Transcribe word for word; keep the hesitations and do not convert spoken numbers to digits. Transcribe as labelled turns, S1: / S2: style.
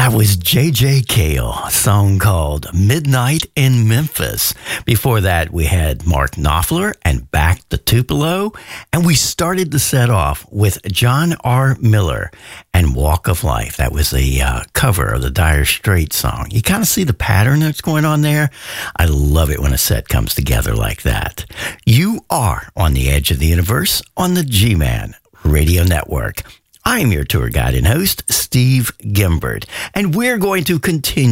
S1: That was J J Cale, a song called Midnight in Memphis. Before that, we had Mark Knopfler and Back to Tupelo. And we started the set off with John R. Miller and Walk of Life. That was a uh, cover of the Dire Straits song. You kind of see the pattern that's going on there. I love it when a set comes together like that. You are on the edge of the universe on the G-Man Radio Network. I'm your tour guide and host, Steve Gimbert, and we're going to continue